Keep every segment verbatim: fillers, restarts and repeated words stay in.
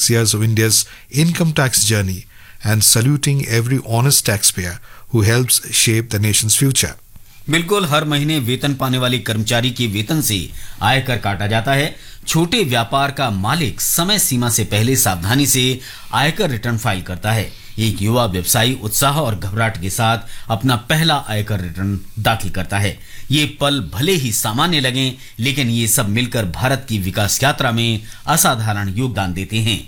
sixty-six years of India's income tax journey and saluting every honest taxpayer who helps shape the nation's future. बिल्कुल, हर महीने वेतन पाने वाले कर्मचारी के वेतन से आयकर काटा जाता है। छोटे व्यापार का मालिक समय सीमा से पहले सावधानी से आयकर रिटर्न फाइल करता है। एक युवा व्यवसायी उत्साह और घबराहट के साथ अपना पहला आयकर रिटर्न दाखिल करता है। ये पल भले ही सामान्य लगें, लेकिन ये सब मिलकर भारत की विकास यात्रा में असाधारण योगदान देते हैं।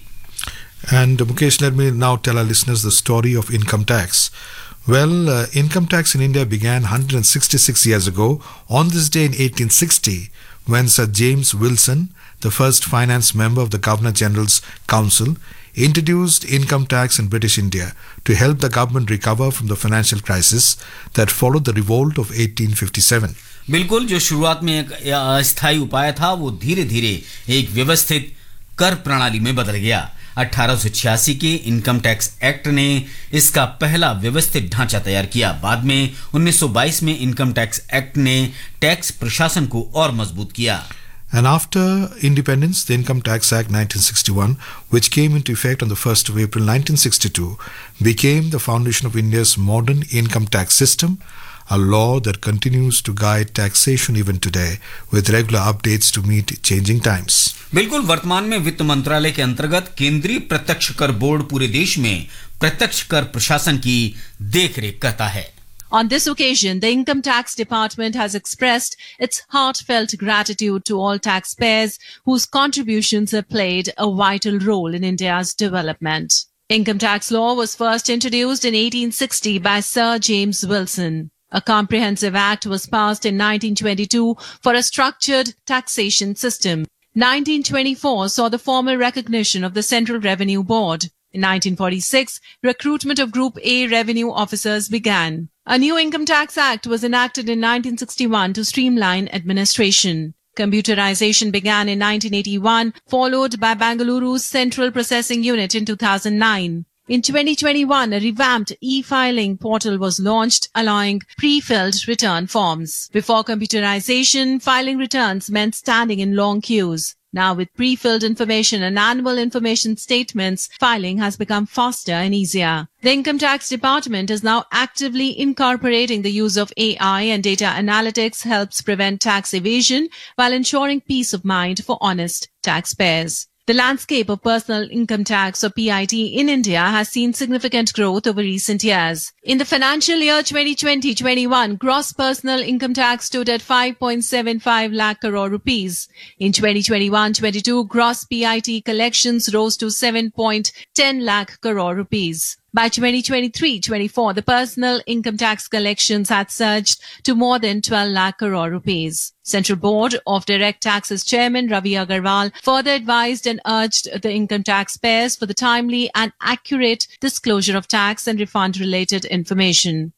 And Mukesh, let me now tell our listeners the story of income tax. Well, uh, income tax in India began one hundred sixty-six years ago on this day in eighteen sixty when Sir James Wilson, the first finance member of the Governor General's Council, introduced income tax in British India to help the government recover from the financial crisis that followed the revolt of eighteen fifty-seven. बिल्कुल, जो शुरुआत में एक अस्थायी उपाय था वो धीरे धीरे एक व्यवस्थित कर प्रणाली में बदल गया। अठारह सौ छियासी के इनकम टैक्स एक्ट ने इसका पहला व्यवस्थित ढांचा तैयार किया। बाद में उन्नीस सौ बाईस में इनकम टैक्स एक्ट ने टैक्स प्रशासन को और मजबूत किया। And after independence, the Income Tax Act nineteen sixty-one, which came into effect on the first of April nineteen sixty-two, became the foundation of India's modern income tax system, a law that continues to guide taxation even today with regular updates to meet changing times. बिल्कुल, वर्तमान में वित्त मंत्रालय के अंतर्गत केंद्रीय प्रत्यक्ष कर बोर्ड पूरे देश में प्रत्यक्ष कर प्रशासन की देखरेख करता है। On this occasion, the Income Tax Department has expressed its heartfelt gratitude to all taxpayers whose contributions have played a vital role in India's development. Income tax law was first introduced in eighteen sixty by Sir James Wilson. A comprehensive act was passed in nineteen twenty-two for a structured taxation system. nineteen twenty-four saw the formal recognition of the Central Revenue Board. In nineteen forty-six, recruitment of Group A revenue officers began. A new Income Tax Act was enacted in nineteen sixty-one to streamline administration. Computerization began in nineteen eighty-one, followed by Bengaluru's Central Processing Unit in two thousand nine. In twenty twenty-one, a revamped e-filing portal was launched, allowing pre-filled return forms. Before computerization, filing returns meant standing in long queues. Now, with pre-filled information and annual information statements, filing has become faster and easier. The Income Tax Department is now actively incorporating the use of A I, and data analytics helps prevent tax evasion while ensuring peace of mind for honest taxpayers. The landscape of personal income tax, or P I T, in India has seen significant growth over recent years. In the financial year twenty twenty twenty-one, gross personal income tax stood at five point seven five lakh crore rupees. In twenty twenty-one twenty-two, gross P I T collections rose to seven point one zero lakh crore rupees. By twenty twenty-three twenty-four, the personal income tax collections had surged to more than twelve lakh crore rupees. Central Board of Direct Taxes Chairman Ravi Agarwal further advised and urged the income taxpayers for the timely and accurate disclosure of tax and refund related information.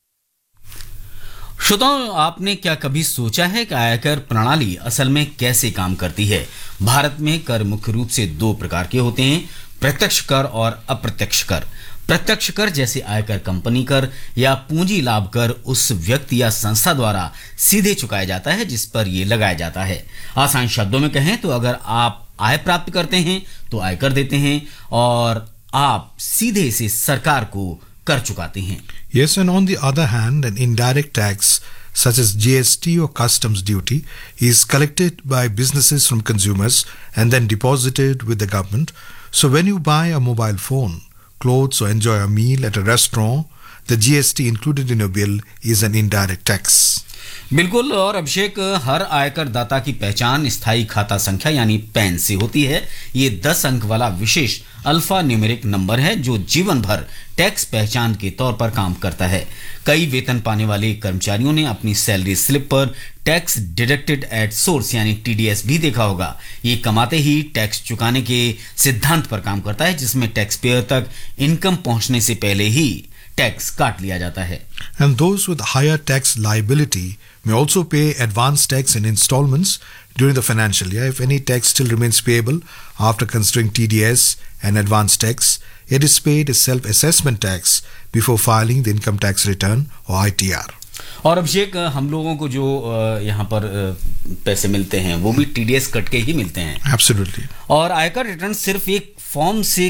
श्रोताओं, आपने क्या कभी सोचा है कि आयकर प्रणाली असल में कैसे काम करती है? भारत में कर मुख्य रूप से दो प्रकार के होते हैं, प्रत्यक्ष कर और अप्रत्यक्ष कर। प्रत्यक्ष कर जैसे आयकर कंपनी कर या पूंजी लाभ कर उस व्यक्ति या संस्था द्वारा सीधे चुकाया जाता है जिस पर यह लगाया जाता है। आसान शब्दों में कहें तो अगर आप आय प्राप्त करते हैं तो आयकर देते हैं और आप सीधे से सरकार को कर चुकाते हैं। Yes, and on the other hand, an indirect tax such as G S T or customs duty is collected by businesses from consumers and then deposited with the government. So when you buy a mobile phone, clothes or enjoy a meal at a restaurant, the G S T included in your bill is an indirect tax. बिल्कुल, और अभिषेक, हर आयकर दाता की पहचान स्थायी खाता संख्या यानी पैन से होती है। ये दस अंक वाला विशेष अल्फा न्यूमेरिक नंबर है जो जीवन भर टैक्स पहचान के तौर पर काम करता है। कई वेतन पाने वाले कर्मचारियों ने अपनी सैलरी स्लिप पर टैक्स डिडक्टेड एट सोर्स यानी टी डी एस भी देखा होगा। ये कमाते ही टैक्स चुकाने के सिद्धांत पर काम करता है जिसमें टैक्स पेयर तक इनकम पहुंचने से पहले ही टैक्स काट लिया जाता है। And those with higher tax liability may also pay advance tax in installments during the financial year. If any tax still remains payable after considering T D S and advance tax, it is paid as self-assessment tax before filing the income tax return or I T R. और अभिषेक, हम लोगों को जो यहाँ पर पैसे मिलते हैं वो भी टी डी एस कट के ही मिलते हैं। Absolutely. और आयकर रिटर्न सिर्फ एक फॉर्म से